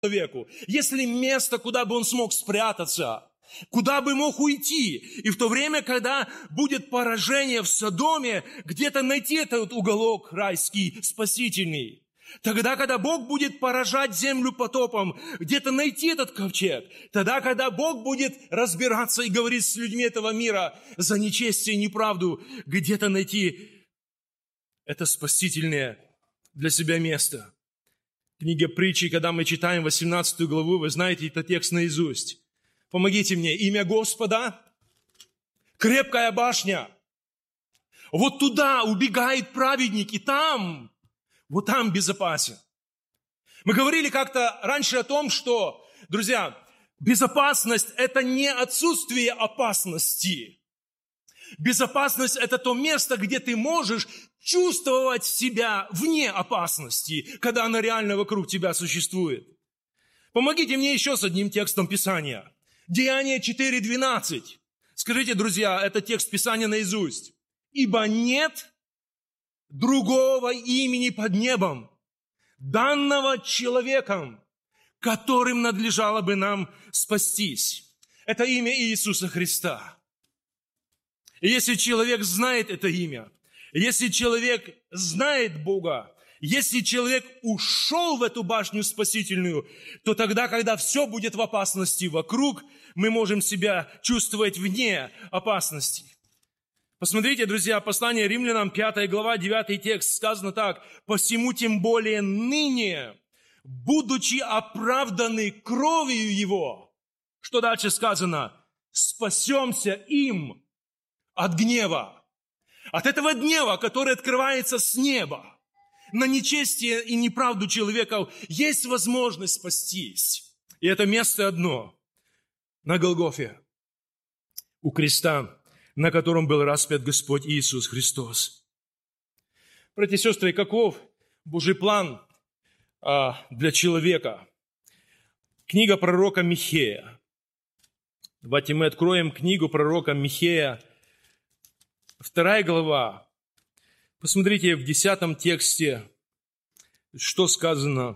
человеку, есть ли место, куда бы он смог спрятаться, куда бы мог уйти. И в то время, когда будет поражение в Содоме, где-то найти этот уголок райский, спасительный. Тогда, когда Бог будет поражать землю потопом, где-то найти этот ковчег. Тогда, когда Бог будет разбираться и говорить с людьми этого мира за нечестие и неправду, где-то найти это спасительное для себя место. В книге Притчи, когда мы читаем 18 главу, вы знаете этот текст наизусть. Помогите мне. Имя Господа – крепкая башня. Вот туда убегает праведник, и там... Вот там безопасен. Мы говорили как-то раньше о том, что, друзья, безопасность – это не отсутствие опасности. Безопасность – это то место, где ты можешь чувствовать себя вне опасности, когда она реально вокруг тебя существует. Помогите мне еще с одним текстом Писания. Деяния 4:12. Скажите, друзья, это текст Писания наизусть. «Ибо нет другого имени под небом, данного человеком, которым надлежало бы нам спастись». Это имя Иисуса Христа. И если человек знает это имя, если человек знает Бога, если человек ушел в эту башню спасительную, то тогда, когда все будет в опасности вокруг, мы можем себя чувствовать вне опасности. Посмотрите, друзья, послание Римлянам, 5 глава, 9 текст, сказано так. «Посему тем более ныне, будучи оправданы кровью Его». Что дальше сказано? «Спасемся им от гнева». От этого гнева, который открывается с неба. На нечестие и неправду человека есть возможность спастись. И это место одно. На Голгофе, у креста, на котором был распят Господь Иисус Христос. Братья и сестры, каков Божий план для человека? Книга пророка Михея. Давайте мы откроем книгу пророка Михея, 2 глава. Посмотрите в 10 тексте, что сказано.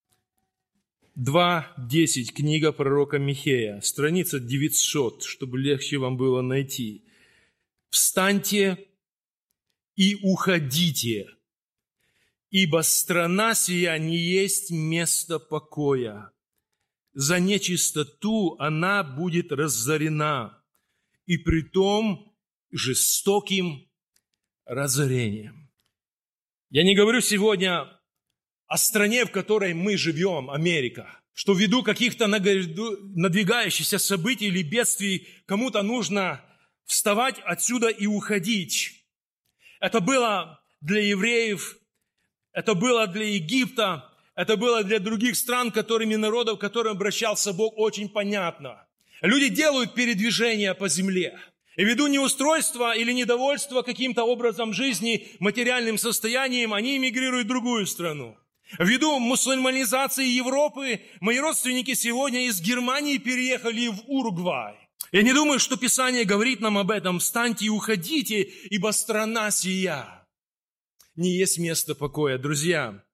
2:10, книга пророка Михея, страница 900, чтобы легче вам было найти. «Встаньте и уходите, ибо страна сия не есть место покоя. За нечистоту она будет разорена, и притом жестоким разорением». Я не говорю сегодня о стране, в которой мы живем, Америка, что ввиду каких-то надвигающихся событий или бедствий кому-то нужно вставать отсюда и уходить. Это было для евреев, это было для Египта, это было для других стран, народов, к которым обращался Бог, очень понятно. Люди делают передвижение по земле. И ввиду неустройства или недовольства каким-то образом жизни, материальным состоянием, они эмигрируют в другую страну. Ввиду мусульманизации Европы, мои родственники сегодня из Германии переехали в Уругвай. Я не думаю, что Писание говорит нам об этом. «Встаньте и уходите, ибо страна сия не есть место покоя». Друзья,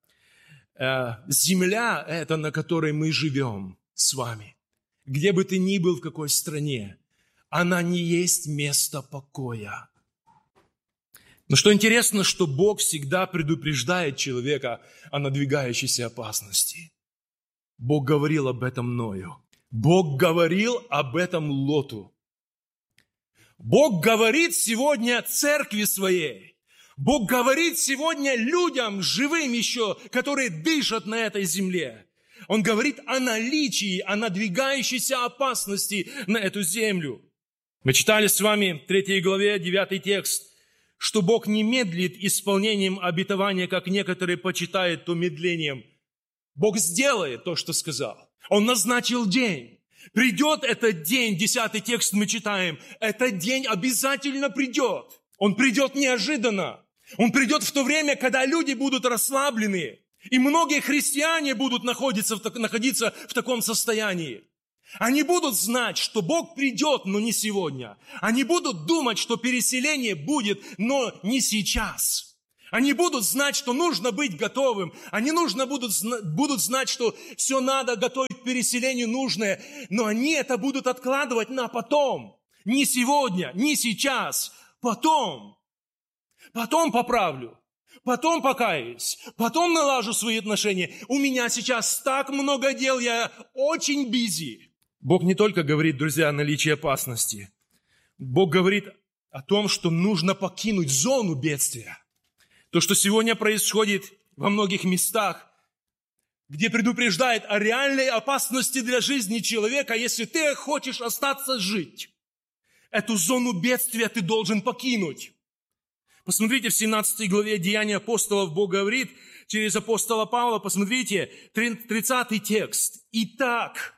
земля эта, на которой мы живем с вами, где бы ты ни был, в какой стране, она не есть место покоя. Но что интересно, что Бог всегда предупреждает человека о надвигающейся опасности. Бог говорил об этом Ною. Бог говорил об этом Лоту. Бог говорит сегодня церкви своей. Бог говорит сегодня людям, живым еще, которые дышат на этой земле. Он говорит о наличии, о надвигающейся опасности на эту землю. Мы читали с вами в 3 главе 9 текст, что Бог не медлит исполнением обетования, как некоторые почитают то медлением. Бог сделает то, что сказал. Он назначил день. Придет этот день, 10 текст мы читаем, этот день обязательно придет. Он придет неожиданно. Он придет в то время, когда люди будут расслаблены. И многие христиане будут находиться в таком состоянии. Они будут знать, что Бог придет, но не сегодня. Они будут думать, что переселение будет, но не сейчас. Они будут знать, что нужно быть готовым. Они будут знать, что все надо готовить к переселению нужное. Но они это будут откладывать на потом. Не сегодня, не сейчас. Потом. Потом поправлю. Потом покаюсь. Потом налажу свои отношения. У меня сейчас так много дел, я очень бизи. Бог не только говорит, друзья, о наличии опасности. Бог говорит о том, что нужно покинуть зону бедствия. То, что сегодня происходит во многих местах, где предупреждает о реальной опасности для жизни человека, если ты хочешь остаться жить. Эту зону бедствия ты должен покинуть. Посмотрите, в 17 главе Деяний апостолов Бог говорит через апостола Павла, посмотрите, 30 текст. «Итак,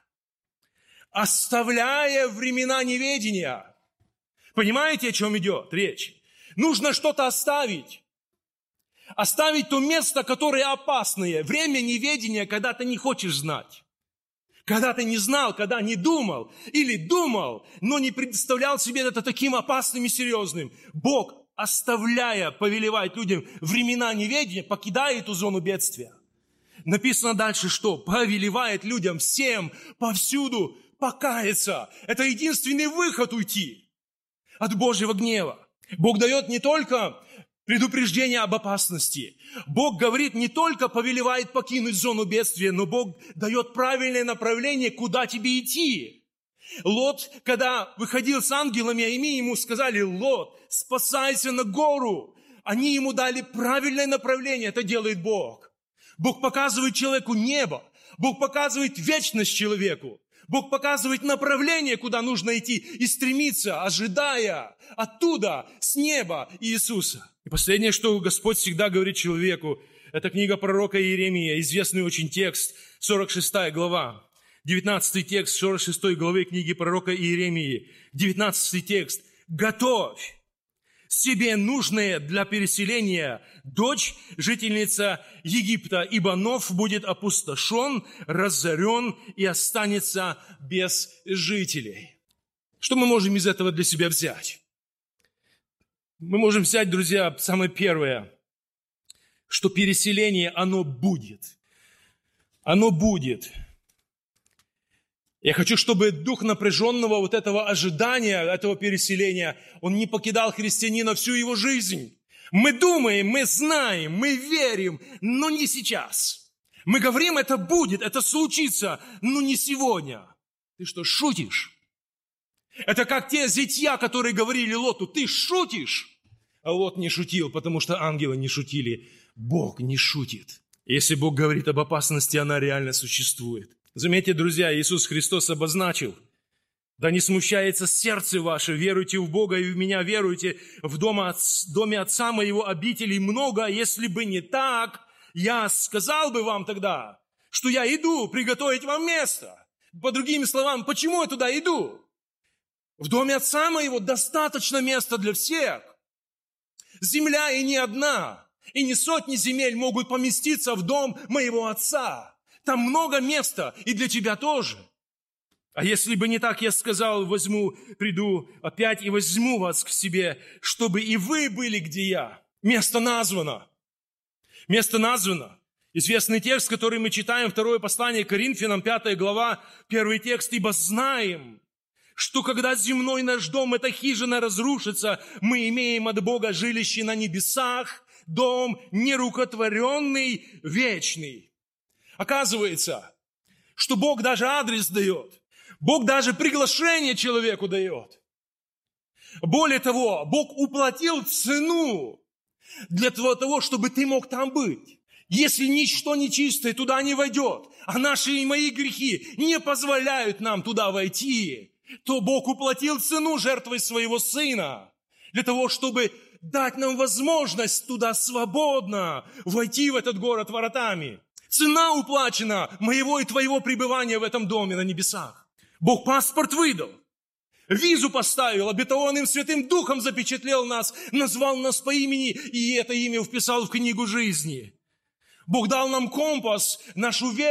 оставляя времена неведения». Понимаете, о чем идет речь? Нужно что-то оставить. Оставить то место, которое опасное. Время неведения, когда ты не хочешь знать. Когда ты не знал, когда не думал. Или думал, но не представлял себе это таким опасным и серьезным. Бог, оставляя, повелевает людям времена неведения, покидает эту зону бедствия. Написано дальше, что повелевает людям всем, повсюду покаяться. Это единственный выход уйти от Божьего гнева. Бог дает не только предупреждение об опасности. Бог говорит, не только повелевает покинуть зону бедствия, но Бог дает правильное направление, куда тебе идти. Лот, когда выходил с ангелами, они ему сказали: Лот, спасайся на гору. Они ему дали правильное направление, это делает Бог. Бог показывает человеку небо. Бог показывает вечность человеку. Бог показывает направление, куда нужно идти, и стремиться, ожидая оттуда, с неба Иисуса. И последнее, что Господь всегда говорит человеку, это книга пророка Иеремии, известный очень текст, 46 глава. 19 текст 46 главы книги пророка Иеремии. 19 текст. «Готовь себе нужное для переселения дочь, жительница Египта, ибо Нов будет опустошен, разорен и останется без жителей». Что мы можем из этого для себя взять? Мы можем взять, друзья, самое первое, что переселение, оно будет. Оно будет. Я хочу, чтобы дух напряженного вот этого ожидания, этого переселения, он не покидал христианина всю его жизнь. Мы думаем, мы знаем, мы верим, но не сейчас. Мы говорим, это будет, это случится, но не сегодня. Ты что, шутишь? Это как те зятья, которые говорили Лоту: ты шутишь? А Лот не шутил, потому что ангелы не шутили. Бог не шутит. Если Бог говорит об опасности, она реально существует. Заметьте, друзья, Иисус Христос обозначил: да не смущается сердце ваше, веруйте в Бога и в Меня веруйте. В доме Отца Моего обителей много, если бы не так, я сказал бы вам тогда, что я иду приготовить вам место. По другим словам, почему я туда иду? В доме Отца Моего достаточно места для всех. Земля и не одна, и не сотни земель могут поместиться в дом моего Отца. Там много места, и для тебя тоже. А если бы не так, я сказал: приду опять и возьму вас к себе, чтобы и вы были, где я. Место названо. Место названо. Известный текст, который мы читаем, 2 послание к Коринфянам, 5 глава, 1 текст. «Ибо знаем, что когда земной наш дом, эта хижина, разрушится, мы имеем от Бога жилище на небесах, дом нерукотворенный, вечный». Оказывается, что Бог даже адрес дает. Бог даже приглашение человеку дает. Более того, Бог уплатил цену для того, чтобы ты мог там быть. Если ничто нечистое туда не войдет, а наши и мои грехи не позволяют нам туда войти, то Бог уплатил цену жертвой своего Сына для того, чтобы дать нам возможность туда свободно войти в этот город воротами. Цена уплачена моего и твоего пребывания в этом доме на небесах. Бог паспорт выдал, визу поставил, обетованным Святым Духом запечатлел нас, назвал нас по имени, и это имя вписал в книгу жизни. Бог дал нам компас, нашу веру,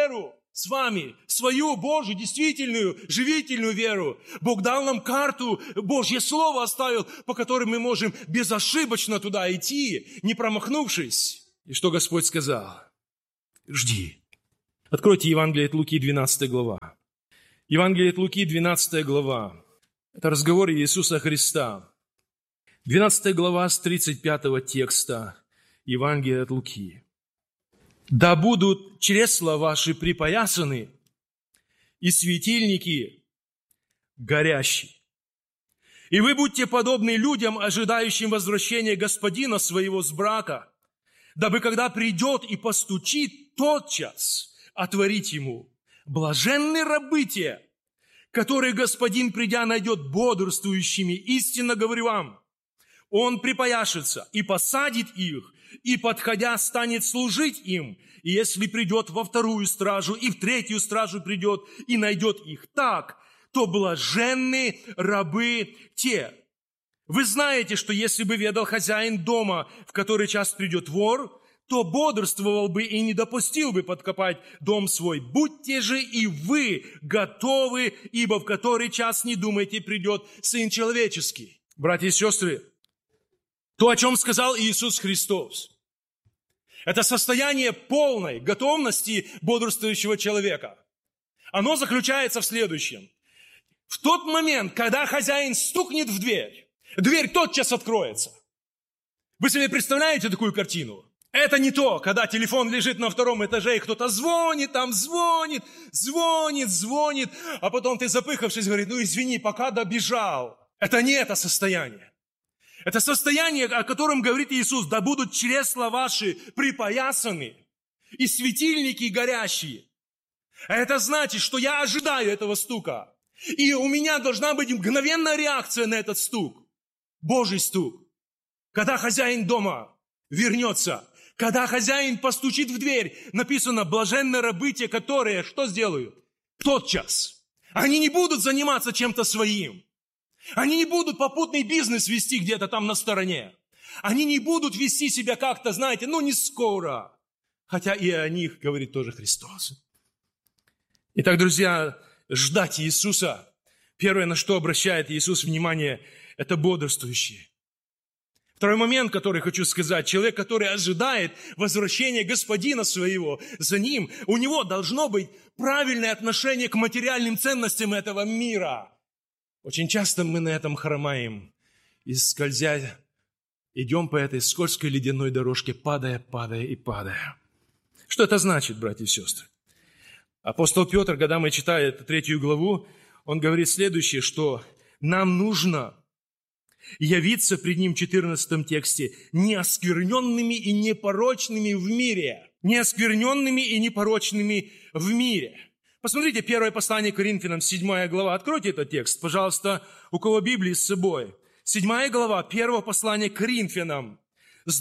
с вами свою Божью, действительную, живительную веру. Бог дал нам карту, Божье Слово оставил, по которой мы можем безошибочно туда идти, не промахнувшись. И что Господь сказал? Жди. Откройте Евангелие от Луки, 12 глава. Евангелие от Луки, 12 глава. Это разговор Иисуса Христа. 12 глава с 35 текста Евангелия от Луки. «Да будут чресла ваши припоясаны, и светильники горящие. И вы будьте подобны людям, ожидающим возвращения господина своего с брака, дабы, когда придет и постучит, тотчас отворить ему. Блаженны рабы те, которые господин, придя, найдет бодрствующими. Истинно говорю вам, он припояшется и посадит их, и, подходя, станет служить им. И если придет во вторую стражу, и в третью стражу придет, и найдет их так, то блаженны рабы те». Вы знаете, что если бы ведал хозяин дома, в который час придет вор, то бодрствовал бы и не допустил бы подкопать дом свой. Будьте же и вы готовы, ибо в который час, не думайте, придет Сын Человеческий. Братья и сестры, то, о чем сказал Иисус Христос, это состояние полной готовности бодрствующего человека. Оно заключается в следующем. В тот момент, когда хозяин стукнет в дверь, дверь тотчас откроется. Вы себе представляете такую картину? Это не то, когда телефон лежит на втором этаже, и кто-то звонит, а потом ты, запыхавшись, говорит, извини, пока добежал. Это не это состояние. Это состояние, о котором говорит Иисус, да будут чресла ваши припоясаны и светильники горящие. А это значит, что я ожидаю этого стука. И у меня должна быть мгновенная реакция на этот стук. Божий стук. Когда хозяин дома вернется, когда хозяин постучит в дверь, написано, блаженны рабы те, которые что сделают? Тотчас. Они не будут заниматься чем-то своим. Они не будут попутный бизнес вести где-то там на стороне. Они не будут вести себя как-то, знаете, не скоро. Хотя и о них говорит тоже Христос. Итак, друзья, ждать Иисуса. Первое, на что обращает Иисус внимание, это бодрствующие. Второй момент, который хочу сказать. Человек, который ожидает возвращения Господина своего за ним, у него должно быть правильное отношение к материальным ценностям этого мира. Очень часто мы на этом хромаем и, скользя, идем по этой скользкой ледяной дорожке, падая. Что это значит, братья и сестры? Апостол Петр, когда мы читаем 3 главу, он говорит следующее, что нам нужно явиться пред Ним в 14 тексте неоскверненными и непорочными в мире. Неоскверненными и непорочными в мире. Посмотрите, 1 послание к Коринфянам, 7 глава. Откройте этот текст, пожалуйста, у кого Библии с собой. 7 глава, 1 послание к Коринфянам, с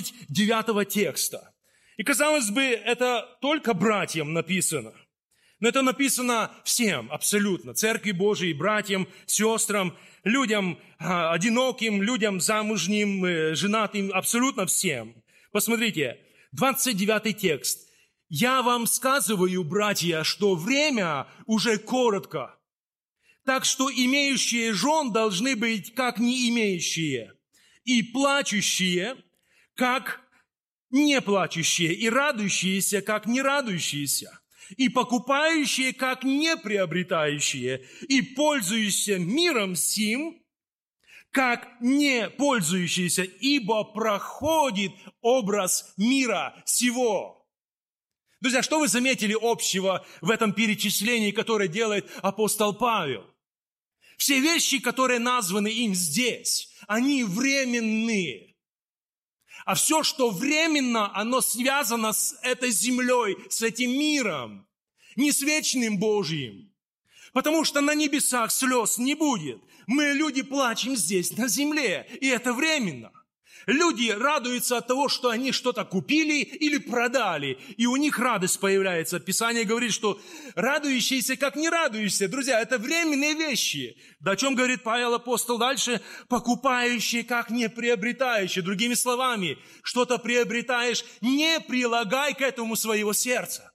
29 текста. И, казалось бы, это только братьям написано. Но это написано всем, абсолютно. Церкви Божией, братьям, сестрам, людям одиноким, людям замужним, женатым, абсолютно всем. Посмотрите, 29 текст. «Я вам сказываю, братья, что время уже коротко, так что имеющие жен должны быть как не имеющие, и плачущие, как не плачущие, и радующиеся, как не радующиеся, и покупающие, как не приобретающие, и пользующиеся миром сим, как не пользующиеся, ибо проходит образ мира сего». Друзья, что вы заметили общего в этом перечислении, которое делает апостол Павел? Все вещи, которые названы им здесь, они временные. А все, что временно, оно связано с этой землей, с этим миром, не с вечным Божьим. Потому что на небесах слез не будет. Мы, люди, плачем здесь, на земле, и это временно. Люди радуются от того, что они что-то купили или продали, и у них радость появляется. Писание говорит, что радующиеся, как не радующиеся. Друзья, это временные вещи. Да о чем говорит Павел апостол дальше? Покупающие, как не приобретающие. Другими словами, что-то приобретаешь, не прилагай к этому своего сердца.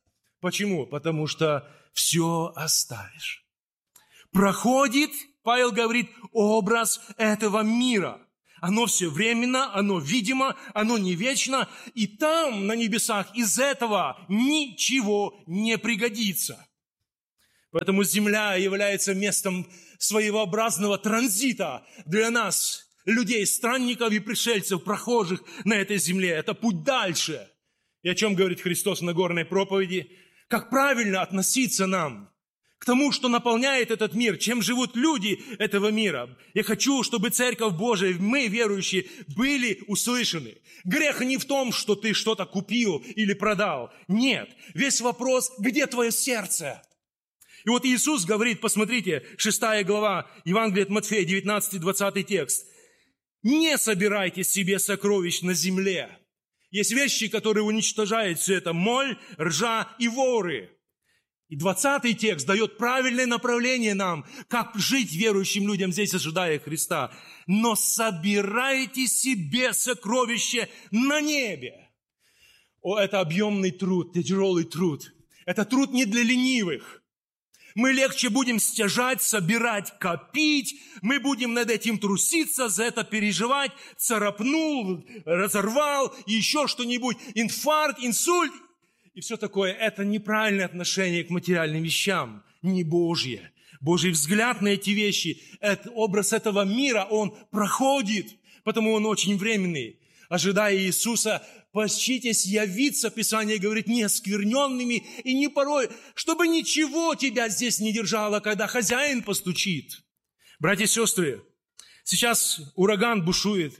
Почему? Потому что все оставишь. Проходит, Павел говорит, образ этого мира. Оно все временно, оно видимо, оно не вечно. И там, на небесах, из этого ничего не пригодится. Поэтому земля является местом своеобразного транзита для нас, людей, странников и пришельцев, прохожих на этой земле. Это путь дальше. И о чем говорит Христос в Нагорной проповеди? Как правильно относиться нам к тому, что наполняет этот мир, чем живут люди этого мира. Я хочу, чтобы Церковь Божия, мы, верующие, были услышаны. Грех не в том, что ты что-то купил или продал. Нет. Весь вопрос, где твое сердце? И вот Иисус говорит, посмотрите, 6 глава Евангелия от Матфея, 19-20 текст. «Не собирайте себе сокровищ на земле». Есть вещи, которые уничтожают все это. Моль, ржа и воры. И 20 текст дает правильное направление нам, как жить верующим людям, здесь ожидая Христа. «Но собирайте себе сокровище на небе». О, это объемный труд, это тяжелый труд. Это труд не для ленивых. Мы легче будем стяжать, собирать, копить. Мы будем над этим труситься, за это переживать. Царапнул, разорвал, еще что-нибудь. Инфаркт, инсульт. И все такое. Это неправильное отношение к материальным вещам. Не Божье. Божий взгляд на эти вещи, образ этого мира, он проходит. Потому он очень временный. Ожидая Иисуса, поститесь явиться, Писание говорит, не оскверненными и не порой, чтобы ничего тебя здесь не держало, когда хозяин постучит. Братья и сестры, сейчас ураган бушует.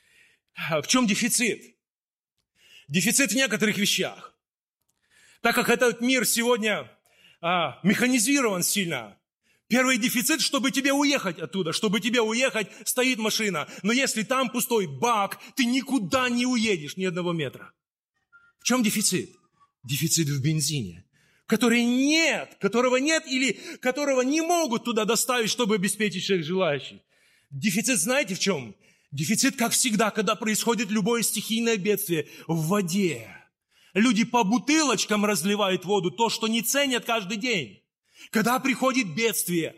В чем дефицит? Дефицит в некоторых вещах. Так как этот мир сегодня механизирован сильно, первый дефицит, чтобы тебе уехать оттуда, чтобы тебе уехать, стоит машина. Но если там пустой бак, ты никуда не уедешь ни одного метра. В чем дефицит? Дефицит в бензине, которого нет или которого не могут туда доставить, чтобы обеспечить всех желающих. Дефицит знаете в чем? Дефицит, как всегда, когда происходит любое стихийное бедствие, в воде. Люди по бутылочкам разливают воду, то, что не ценят каждый день. Когда приходит бедствие,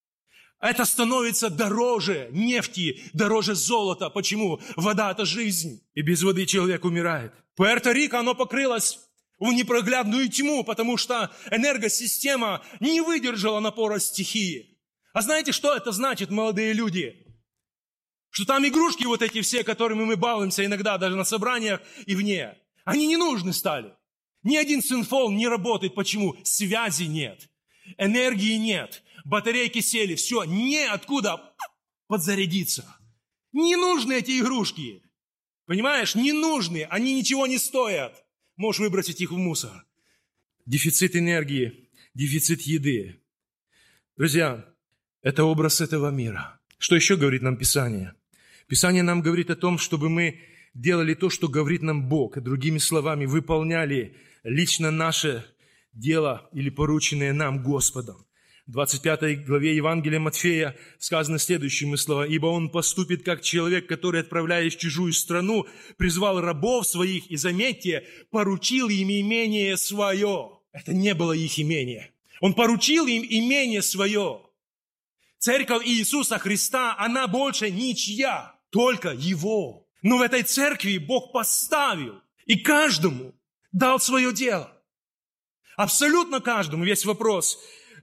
это становится дороже нефти, дороже золота. Почему? Вода – это жизнь, и без воды человек умирает. Пуэрто-Рико, оно покрылось в непроглядную тьму, потому что энергосистема не выдержала напора стихии. А знаете, что это значит, молодые люди? Что там игрушки вот эти все, которыми мы балуемся иногда даже на собраниях и вне, они не нужны стали. Ни один синфол не работает. Почему? Связи нет. Энергии нет, батарейки сели, все, неоткуда подзарядиться. Не нужны эти игрушки, понимаешь, не нужны, они ничего не стоят. Можешь выбросить их в мусор. Дефицит энергии, дефицит еды. Друзья, это образ этого мира. Что еще говорит нам Писание? Писание нам говорит о том, чтобы мы делали то, что говорит нам Бог, и другими словами, выполняли лично наше дело или порученное нам Господом. В 25 главе Евангелия Матфея сказано следующие слова. «Ибо он поступит, как человек, который, отправляясь в чужую страну, призвал рабов своих, и, заметьте, поручил им имение свое». Это не было их имение. Он поручил им имение свое. Церковь Иисуса Христа, она больше ничья, только Его. Но в этой церкви Бог поставил и каждому дал свое дело. Абсолютно каждому. Весь вопрос,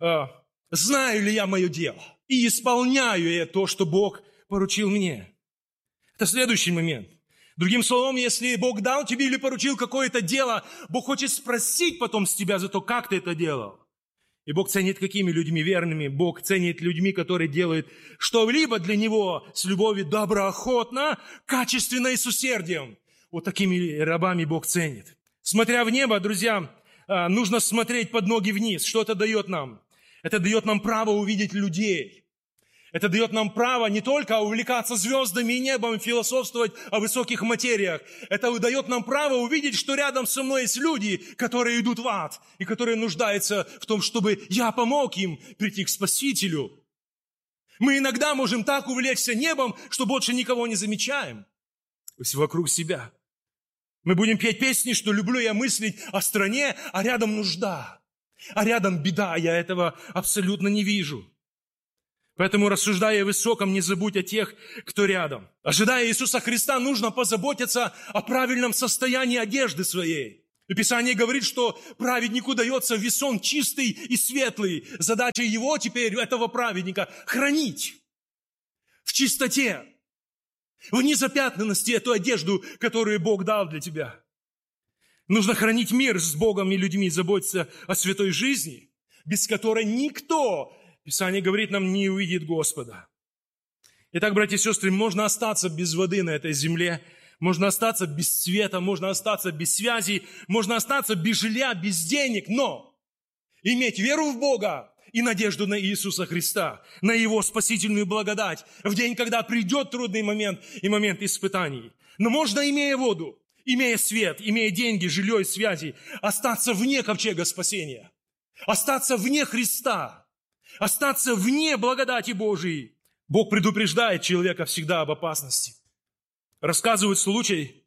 знаю ли я мое дело и исполняю я то, что Бог поручил мне. Это следующий момент. Другим словом, если Бог дал тебе или поручил какое-то дело, Бог хочет спросить потом с тебя за то, как ты это делал. И Бог ценит какими людьми верными? Бог ценит людьми, которые делают что-либо для Него с любовью, доброохотно, качественно и с усердием. Вот такими рабами Бог ценит. Смотря в небо, друзья, нужно смотреть под ноги вниз. Что это дает нам? Это дает нам право увидеть людей. Это дает нам право не только увлекаться звездами и небом, философствовать о высоких материях. Это дает нам право увидеть, что рядом со мной есть люди, которые идут в ад, и которые нуждаются в том, чтобы я помог им прийти к Спасителю. Мы иногда можем так увлечься небом, что больше никого не замечаем вокруг себя. Мы будем петь песни, что люблю я мыслить о стране, а рядом нужда. А рядом беда, я этого абсолютно не вижу. Поэтому, рассуждая о высоком, не забудь о тех, кто рядом. Ожидая Иисуса Христа, нужно позаботиться о правильном состоянии одежды своей. И Писание говорит, что праведнику дается весон чистый и светлый. Задача его теперь, этого праведника, хранить в чистоте, в незапятнанности эту одежду, которую Бог дал для тебя. Нужно хранить мир с Богом и людьми, заботиться о святой жизни, без которой никто, Писание говорит нам, не увидит Господа. Итак, братья и сестры, можно остаться без воды на этой земле, можно остаться без света, можно остаться без связи, можно остаться без жилья, без денег, но иметь веру в Бога и надежду на Иисуса Христа, на Его спасительную благодать в день, когда придет трудный момент и момент испытаний. Но можно, имея воду, имея свет, имея деньги, жилье и связи, остаться вне ковчега спасения, остаться вне Христа, остаться вне благодати Божией. Бог предупреждает человека всегда об опасности. Рассказывают случай,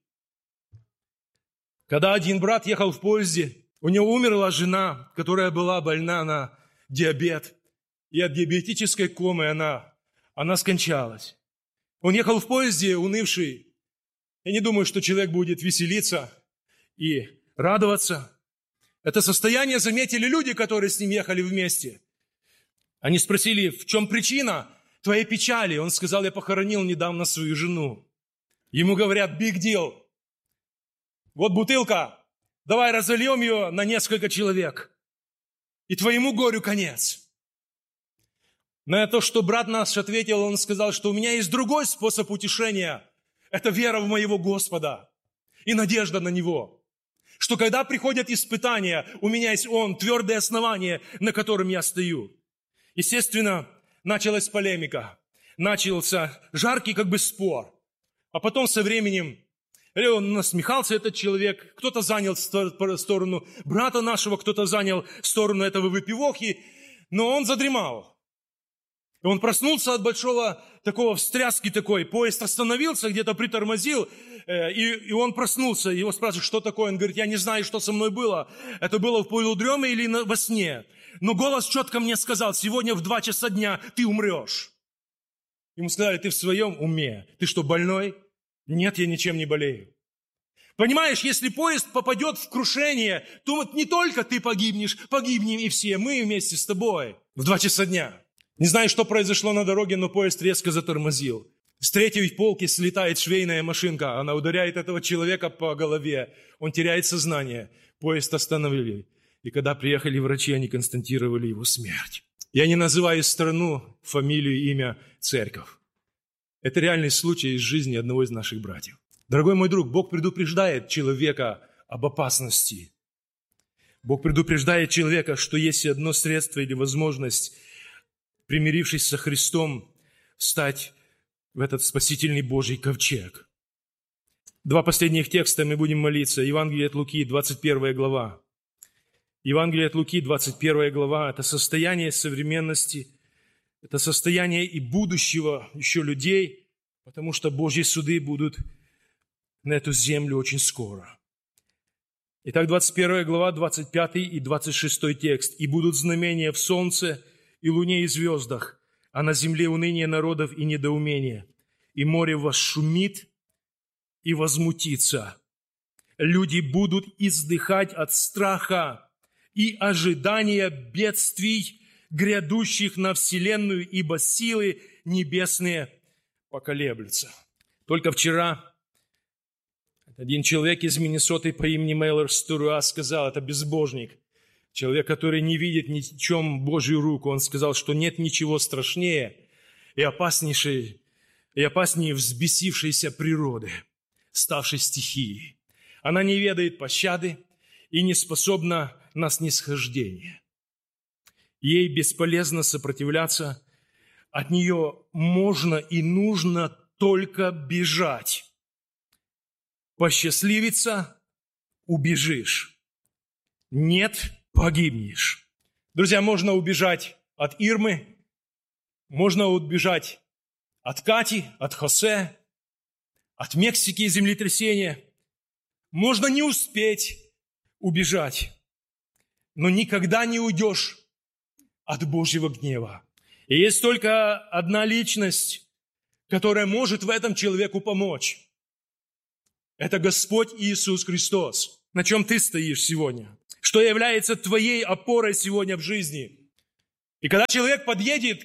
когда один брат ехал в поезде, у него умерла жена, которая была больна на диабет, и от диабетической комы она скончалась. Он ехал в поезде, унывший. Я не думаю, что человек будет веселиться и радоваться. Это состояние заметили люди, которые с ним ехали вместе. Они спросили, в чем причина твоей печали? Он сказал, я похоронил недавно свою жену. Ему говорят, big deal. Вот бутылка, давай разольем ее на несколько человек. И твоему горю конец. На то, что брат наш ответил, он сказал, что у меня есть другой способ утешения. Это вера в моего Господа и надежда на Него. Что когда приходят испытания, у меня есть Он, твердое основание, на котором я стою. Естественно, началась полемика. Начался жаркий спор. А потом со временем он насмехался, этот человек. Кто-то занял сторону брата нашего, кто-то занял сторону этого выпивохи. Но он задремал. И он проснулся от большого такого встряски такой. Поезд остановился, где-то притормозил. И он проснулся. Его спрашивают, что такое? Он говорит, я не знаю, что со мной было. Это было в полудреме или во сне. Но голос четко мне сказал, сегодня в 2 часа дня ты умрешь. Ему сказали, ты в своем уме. Ты что, больной? Нет, я ничем не болею. Понимаешь, если поезд попадет в крушение, то вот не только ты погибнешь, погибнем и все, мы вместе с тобой. В 2 часа дня. Не знаю, что произошло на дороге, но поезд резко затормозил. С 3-й полки слетает швейная машинка. Она ударяет этого человека по голове. Он теряет сознание. Поезд остановили. И когда приехали врачи, они констатировали его смерть. Я не называю страну, фамилию, имя, церковь. Это реальный случай из жизни одного из наших братьев. Дорогой мой друг, Бог предупреждает человека об опасности. Бог предупреждает человека, что есть одно средство или возможность, примирившись со Христом, встать в этот спасительный Божий ковчег. 2 последних текста мы будем молиться. Евангелие от Луки, 21 глава. Евангелие от Луки, 21 глава. Это состояние современности, это состояние и будущего еще людей, потому что Божьи суды будут на эту землю очень скоро. Итак, 21 глава, 25 и 26 текст. «И будут знамения в солнце, и луне, и звездах, а на земле уныние народов и недоумение. И море восшумит и возмутится. Люди будут издыхать от страха и ожидания бедствий, грядущих на вселенную, ибо силы небесные поколеблются». Только вчера один человек из Миннесоты по имени Мейлор Стуруа сказал, это безбожник, человек, который не видит ни в чем Божью руку. Он сказал, что нет ничего страшнее и опаснее взбесившейся природы, ставшей стихией. Она не ведает пощады и не способна на снисхождение. Ей бесполезно сопротивляться, от нее можно и нужно только бежать. Посчастливится – убежишь. Нет – погибнешь. Друзья, можно убежать от Ирмы, можно убежать от Кати, от Хосе, от Мексики и землетрясения. Можно не успеть убежать. но никогда не уйдешь от Божьего гнева. И есть только одна личность, которая может в этом человеку помочь. Это Господь Иисус Христос. На чем ты стоишь сегодня? Что является твоей опорой сегодня в жизни? И когда человек подъедет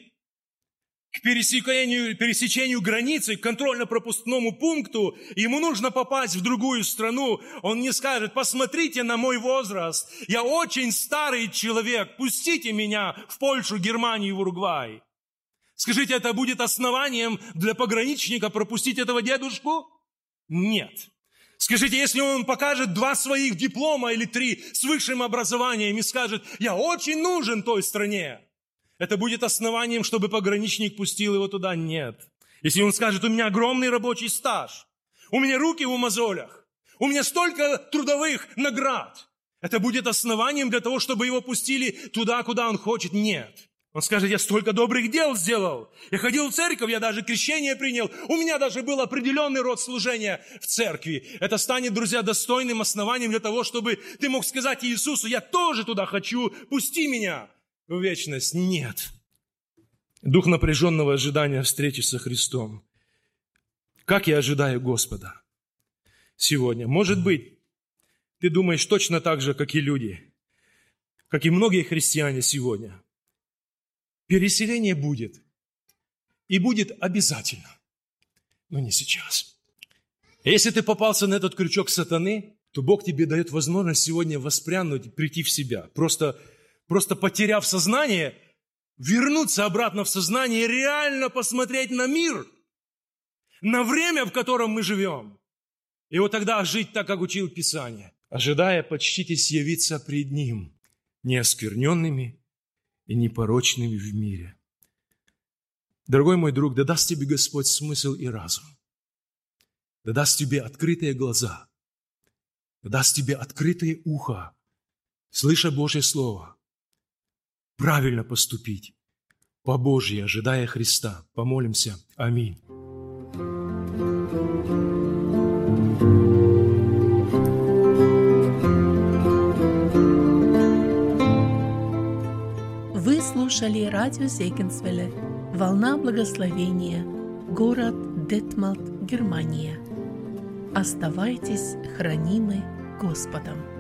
к пересечению границы, к контрольно-пропускному пункту, ему нужно попасть в другую страну, он не скажет: посмотрите на мой возраст, я очень старый человек, пустите меня в Польшу, Германию и в Уругвай. Скажите, это будет основанием для пограничника пропустить этого дедушку? Нет. Скажите, если он покажет 2 своих диплома или 3 с высшим образованием и скажет: я очень нужен той стране, это будет основанием, чтобы пограничник пустил его туда? Нет. Если он скажет: у меня огромный рабочий стаж, у меня руки в мозолях, у меня столько трудовых наград, это будет основанием для того, чтобы его пустили туда, куда он хочет? Нет. Он скажет: я столько добрых дел сделал, я ходил в церковь, я даже крещение принял, у меня даже был определенный род служения в церкви. Это станет, друзья, достойным основанием для того, чтобы ты мог сказать Иисусу: я тоже туда хочу, пусти меня в вечность. Нет. Дух напряженного ожидания встречи со Христом. Как я ожидаю Господа сегодня? Может быть, ты думаешь точно так же, как и люди, как и многие христиане сегодня. Переселение будет. И будет обязательно. Но не сейчас. Если ты попался на этот крючок сатаны, то Бог тебе дает возможность сегодня воспрянуть, прийти в себя. Просто потеряв сознание, вернуться обратно в сознание и реально посмотреть на мир, на время, в котором мы живем. И вот тогда жить так, как учил Писание. Ожидая, почтитесь явиться пред Ним, неоскверненными и непорочными в мире. Дорогой мой друг, да даст тебе Господь смысл и разум. Да даст тебе открытые глаза. Да даст тебе открытое ухо, слыша Божье Слово. Правильно поступить, по Божьей, ожидая Христа. Помолимся. Аминь. Вы слушали радио Зегенсвелле «Волна благословения», город Детмалт, Германия. Оставайтесь хранимы Господом.